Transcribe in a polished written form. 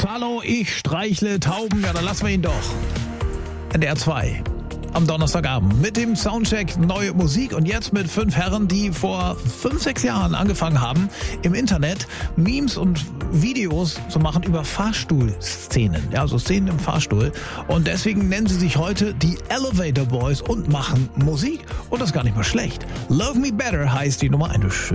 Hallo, ich streichle Tauben. Ja, dann lassen wir ihn doch. NDR 2. Am Donnerstagabend mit dem Soundcheck neue Musik und jetzt mit 5 Herren, die vor 5, 6 Jahren angefangen haben, im Internet Memes und Videos zu machen über Fahrstuhlszenen, ja, so Szenen im Fahrstuhl. Und deswegen nennen sie sich heute die Elevator Boys und machen Musik und das gar nicht mal schlecht. Love Me Better heißt die Nummer 1.